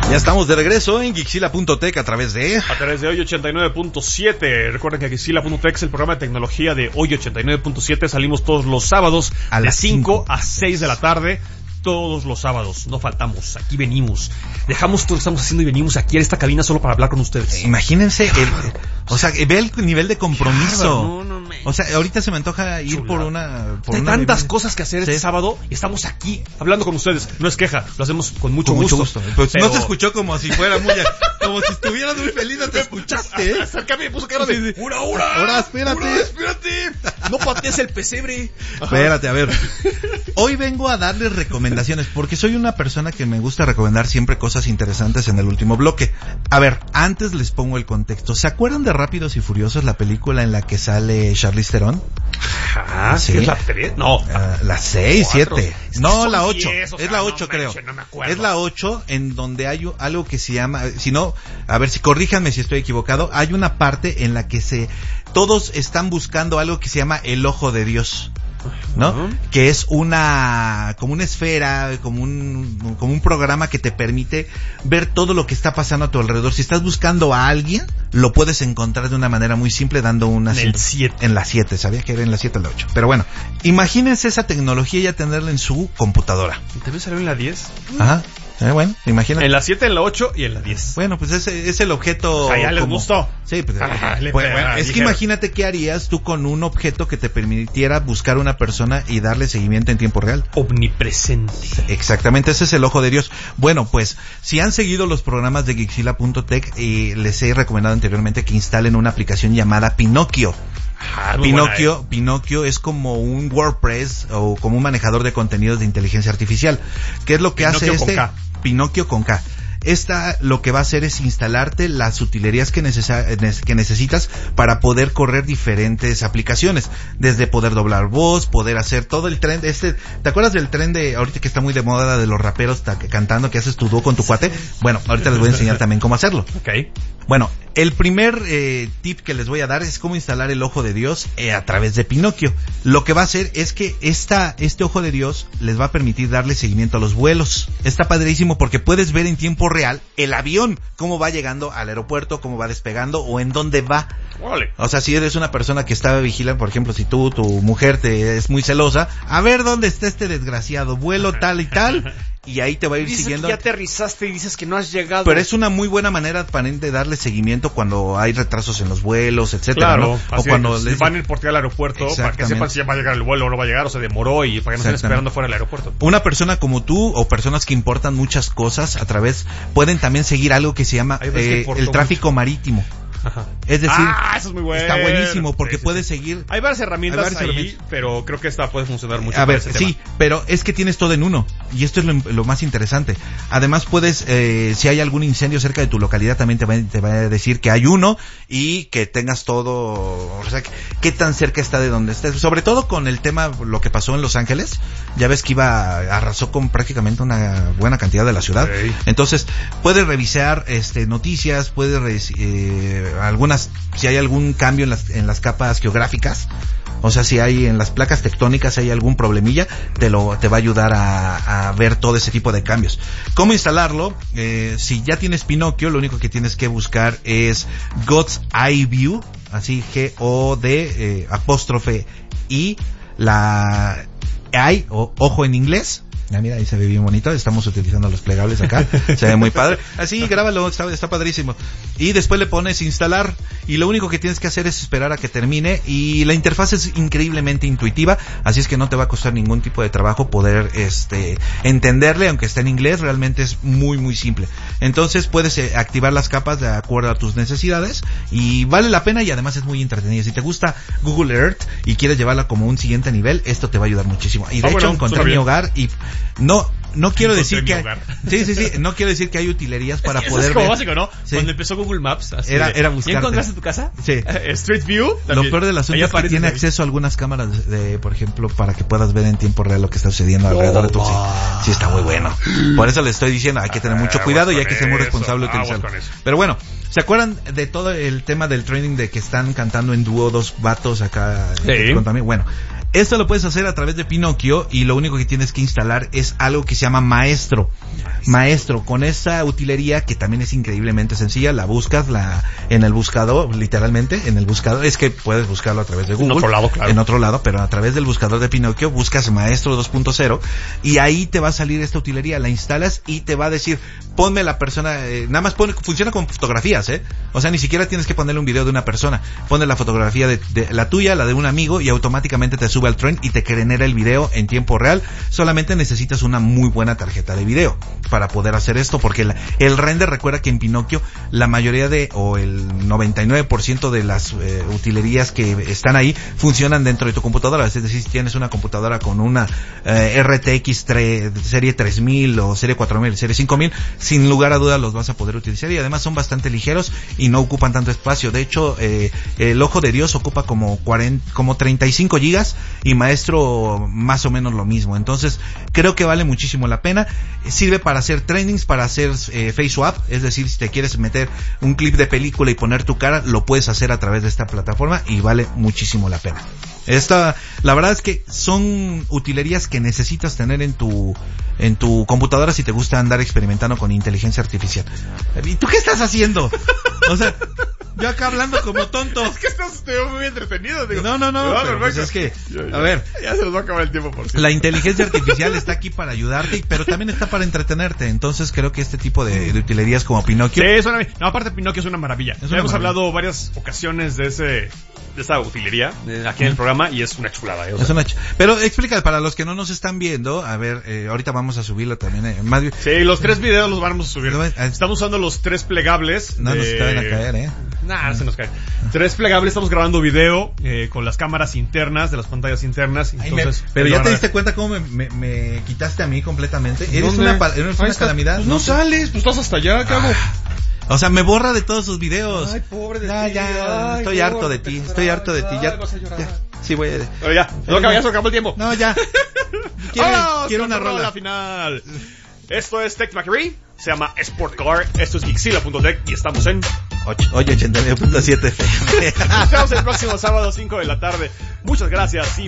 Ya estamos de regreso en Geekzilla.tech a través de hoy 89.7. Recuerden que Geekzilla.tech es el programa de tecnología de hoy 89.7. Salimos todos los sábados a las 5 a 6 de la tarde. Todos los sábados, no faltamos, aquí venimos. Dejamos todo lo que estamos haciendo y venimos aquí a esta cabina solo para hablar con ustedes. Imagínense, o sea, ve el nivel de compromiso. No, o sea, ahorita se me antoja ir por una... Hay tantas cosas que hacer este sábado y estamos aquí hablando con ustedes. No es queja, lo hacemos con mucho gusto. Pues pero... no se escuchó como si fuera muy... como si estuvieras muy feliz, no te escuchaste, ¿eh? Acá me puso cara de... ¡Hora, espérate! No patees el pesebre. Espérate, a ver. Hoy vengo a darles recomendaciones, porque soy una persona que me gusta recomendar siempre cosas interesantes en el último bloque. A ver, antes les pongo el contexto. ¿Se acuerdan de Rápidos y Furiosos, la película en la que sale Charlize Theron? ¿Sí? ¿Es la 3? No. La 6, 7. No, la 8. 10, es la 8, creo. No me acuerdo. Es la 8 en donde hay algo que se llama... Si no, a ver, si corríjanme si estoy equivocado. Hay una parte en la que todos están buscando algo que se llama el ojo de Dios, ¿no? Uh-huh. Que es como una esfera, como un programa que te permite ver todo lo que está pasando a tu alrededor. Si estás buscando a alguien, lo puedes encontrar de una manera muy simple dando una... En la 7, sabía que era en la 7 o la 8. Pero bueno, imagínense esa tecnología ya tenerla en su computadora. ¿Te ves en la 10? Ajá. Bueno, imagínate. En la 7, en la 8 y en la 10. Bueno, pues ese es el objeto. O sea, ya les gustó. Sí, pues. Bueno, es que imagínate qué harías tú con un objeto que te permitiera buscar a una persona y darle seguimiento en tiempo real. Omnipresente. Exactamente, ese es el ojo de Dios. Bueno, pues, si han seguido los programas de Geekzilla.tech, les he recomendado anteriormente que instalen una aplicación llamada Pinocchio. Pinocchio es como un WordPress o como un manejador de contenidos de inteligencia artificial. ¿Qué es lo que hace Pinocchio con K? Esta lo que va a hacer es instalarte las utilerías que necesitas para poder correr diferentes aplicaciones, desde poder doblar voz, poder hacer todo el tren ¿te acuerdas del tren de ahorita que está muy de moda de los raperos cantando, que haces tu dúo con tu cuate? Bueno, ahorita les voy a enseñar también cómo hacerlo. Okay. Bueno, el primer tip que les voy a dar es cómo instalar el ojo de Dios a través de Pinocchio. Lo que va a hacer es que este ojo de Dios les va a permitir darle seguimiento a los vuelos. Está padrísimo porque puedes ver en tiempo real el avión, cómo va llegando al aeropuerto, cómo va despegando o en dónde va. Vale. O sea, si eres una persona que está vigilando, por ejemplo, si tu mujer es muy celosa, a ver dónde está este desgraciado, vuelo tal y tal, y ahí te va a ir siguiendo. Que ya aterrizaste y dices que no has llegado. Pero es una muy buena manera de darle seguimiento cuando hay retrasos en los vuelos, etcétera, claro, ¿no? O cuando les van a ir por ti al aeropuerto para que sepan si ya va a llegar el vuelo o no va a llegar, o se demoró, y para que no estén esperando fuera del aeropuerto. Una persona como tú o personas que importan muchas cosas pueden también seguir algo que se llama el tráfico marítimo. Ajá. Es decir, eso es muy bueno. Está buenísimo porque puedes seguir. Hay varias herramientas ahí, pero creo que esta puede funcionar mucho. A ver, sí, pero es que tienes todo en uno y esto es lo más interesante. Además puedes, si hay algún incendio cerca de tu localidad, también te va a decir que hay uno y que tengas todo, o sea, qué tan cerca está de donde estés. Sobre todo con el tema, lo que pasó en Los Ángeles, ya ves que arrasó con prácticamente una buena cantidad de la ciudad. Okay. Entonces puedes revisar noticias, puedes si hay algún cambio en las capas geográficas, o sea, si hay en las placas tectónicas, si hay algún problemilla, te va a ayudar a ver todo ese tipo de cambios. ¿Cómo instalarlo? Si ya tienes Pinocchio, lo único que tienes que buscar es God's Eye View, así G-O-D apóstrofe I, la eye, ojo en inglés. Mira, ahí se ve bien bonito, estamos utilizando los plegables acá, se ve muy padre. Así, grábalo, está padrísimo. Y después le pones instalar, y lo único que tienes que hacer es esperar a que termine, y la interfaz es increíblemente intuitiva, así es que no te va a costar ningún tipo de trabajo poder entenderle, aunque está en inglés, realmente es muy muy simple. Entonces puedes activar las capas de acuerdo a tus necesidades, y vale la pena, y además es muy entretenido. Si te gusta Google Earth y quieres llevarla como un siguiente nivel, esto te va a ayudar muchísimo. Y de hecho encontré mi hogar y no quiero decir que no quiero decir que hay utilerías para poder es como ver. Básico, ¿no? Sí. Cuando empezó Google Maps, así era buscarte. ¿Ya encontraste tu casa? Sí. Street View. Lo peor del asunto es que tiene acceso a algunas cámaras por ejemplo, para que puedas ver en tiempo real lo que está sucediendo alrededor de tu sí, está muy bueno. Por eso les estoy diciendo, hay que tener mucho cuidado y hay que ser muy responsable de utilizarlo. Pero bueno, ¿se acuerdan de todo el tema del training de que están cantando en dúo dos vatos acá? Sí. Bueno, Esto lo puedes hacer a través de Pinocchio y lo único que tienes que instalar es algo que se llama Maestro. Maestro, con esa utilería que también es increíblemente sencilla, la buscas en el buscador, literalmente, en el buscador, es que puedes buscarlo a través de Google. En otro lado, claro. En otro lado, pero a través del buscador de Pinocchio buscas Maestro 2.0 y ahí te va a salir esta utilería, la instalas y te va a decir, ponme la persona, nada más funciona con fotografías, o sea, ni siquiera tienes que ponerle un video de una persona, pone la fotografía de la tuya, la de un amigo y automáticamente te sube al trend y te genera el video en tiempo real. Solamente necesitas una muy buena tarjeta de video para poder hacer esto, porque el render, recuerda que en Pinocchio la mayoría o el 99% de las utilerías que están ahí funcionan dentro de tu computadora. Es decir, si tienes una computadora con una RTX serie 3000 o serie 4000, serie 5000, sin lugar a dudas los vas a poder utilizar y además son bastante ligeros y no ocupan tanto espacio. De hecho, el Ojo de Dios ocupa como 35 gigas y Maestro más o menos lo mismo. Entonces creo que vale muchísimo la pena. Sirve para hacer trainings, para hacer face swap, es decir, si te quieres meter un clip de película y poner tu cara, lo puedes hacer a través de esta plataforma y vale muchísimo la pena. La verdad es que son utilerías que necesitas tener en tu computadora si te gusta andar experimentando con inteligencia artificial. ¿Y tú qué estás haciendo? O sea, yo acá hablando como tonto. Es que estás muy entretenido, digo. No, pero pues es que, a ver, ya se nos va a acabar el tiempo por la inteligencia artificial está aquí para ayudarte, pero también está para entretenerte. Entonces creo que este tipo de utilerías como Pinocchio. Sí, no, aparte Pinocchio es una maravilla. Hemos hablado varias ocasiones de esa utilería aquí en el programa y es una chulada. Pero explica para los que no nos están viendo, a ver, ahorita vamos a subirlo también. Sí, los 3 videos los vamos a subir. Estamos usando los 3 plegables. No nos van a caer, Nah, se nos cae. 3 plegables, estamos grabando video con las cámaras internas, de las pantallas internas. Entonces, pero ya te diste cuenta cómo me quitaste a mí completamente. Eres una calamidad. Pues no sales, pues estás hasta allá, ¿qué hago? O sea, me borra de todos sus videos. Ay, pobre de ti. Ya, estoy harto de ti, Ya. Sí, voy a... Pero ya, ya se acabó el tiempo. No, ya. Quiero una rola. La final. Esto es Tech Macquarie, se llama Sport Car, esto es Geekzilla.tech y estamos en 89.7 FM. Nos vemos el próximo sábado 5 de la tarde. Muchas gracias y